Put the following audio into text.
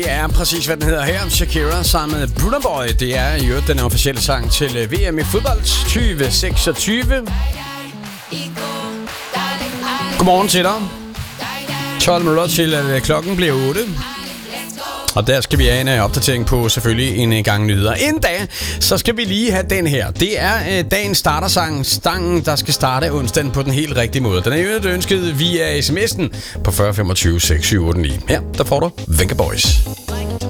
Det er præcis, hvad den hedder her. Shakira sammen med Burna Boy. Det er i øvrigt den officielle sang til VM i fodbold 2026. Godmorgen til dig. 12 minutter til, at klokken bliver 8. Og der skal vi have en opdatering på selvfølgelig en gang nyheder. Inden da, så skal vi lige have den her. Det er dagens startersang, stangen, der skal starte onsdagen på den helt rigtige måde. Den er jo ønsket via sms'en på 40 25 6 7 8 9. Her, der får du Venga Boys.